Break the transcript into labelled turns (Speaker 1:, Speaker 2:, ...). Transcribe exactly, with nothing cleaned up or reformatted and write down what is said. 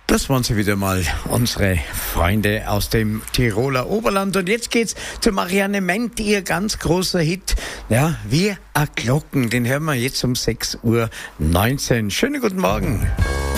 Speaker 1: Das waren sie wieder mal, unsere Freunde aus dem Tiroler Oberland. Und jetzt geht's zu Marianne Ment, ihr ganz großer Hit. Ja, Wir a Glocken, den hören wir jetzt um sechs Uhr neunzehn. Schönen guten Morgen.